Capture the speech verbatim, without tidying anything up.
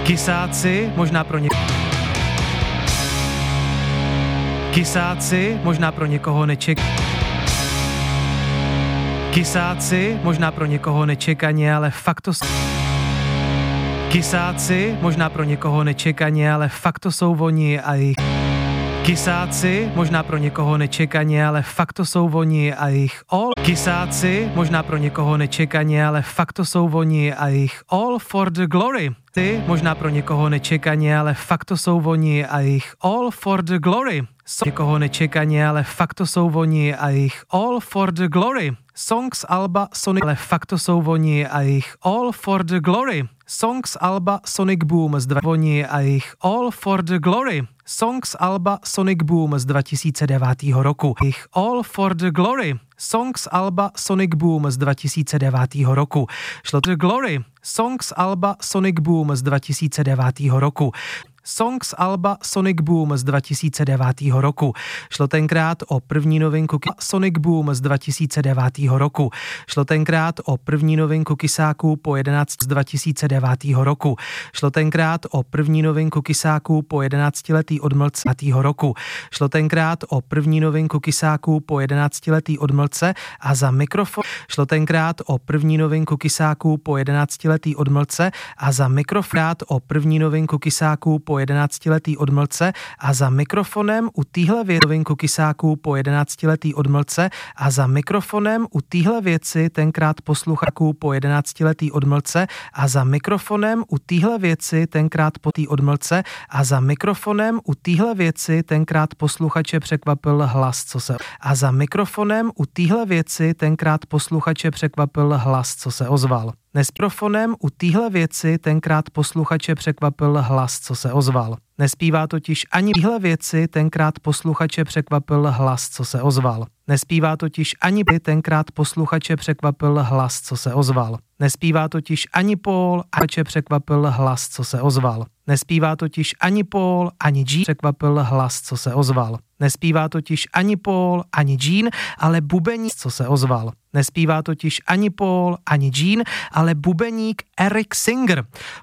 Kysáci, možná pro ně... Kysáci, možná pro někoho neček... Kysáci, možná pro někoho nečekaně, ale fakt to... Kysáci, možná pro někoho nečekaně, ale fakt to jsou oni a jich... Kysáci, možná pro někoho nečekaně, ale fakt to jsou oni a jich all. Kysáci, možná pro někoho nečekaně, ale fakt to jsou oni a jich all for the glory. Ty, možná pro někoho nečekaně, ale fakt to jsou oni a jich all for the glory. So, někoho nečekaně, ale fakt to jsou oni a jich all for the glory. Songs alba Sonic, ale fakt to jsou oni a jich all for the glory. Songs alba Sonic Boom z dva oni a jich all for the glory. Songs alba Sonic Boom z dva tisíce devátého roku. Jich all for the glory. Songs alba Sonic Boom z dva tisíce devátého roku. Šlo the glory. Songs alba Sonic Boom z dva tisíce devátého roku. Songs alba Sonic Boom z dva tisíce devátého roku. Šlo tenkrát o první novinku Sonic Boom z dva tisíce devátého roku. Šlo tenkrát o první novinku Kysáků po jedenáct z dva tisíce devátého roku. Šlo tenkrát o první novinku Kysáků po jedenáctiletý odmlce roku. Šlo tenkrát o první novinku Kysáků po jedenáctiletý odmlce a za mikrofon. Šlo tenkrát o první novinku Kysáků po jedenáctiletý odmlce a za mikrofon o první novinku Kysáků po jedenáctiletý odmlce a za mikrofonem u téhle novinku Kysáků po jedenáctiletý odmlce a za mikrofonem u téhle věci tenkrát posluchačů po jedenáctiletý odmlce a za mikrofonem u téhle věci tenkrát po té odmlce a za mikrofonem u téhle věci tenkrát posluchače překvapil hlas, co se a za mikrofonem u téhle věci tenkrát posluchače překvapil hlas, co se ozval. Nesprofonem u téhle věci tenkrát posluchače překvapil hlas, co se ozval. Nespívá totiž ani téhle věci tenkrát posluchače překvapil hlas, co se ozval. Nespívá totiž ani tenkrát posluchače překvapil hlas, co se ozval. Nespívá totiž ani Paul, a překvapil hlas, co se ozval. Nespívá totiž ani Paul, ani Jean překvapil hlas, co se ozval. Nespívá totiž ani Paul, ani Jean, ale bubeník, co se ozval. Nespívá totiž ani Paul, ani Jean, ale bubeník Eric Singer.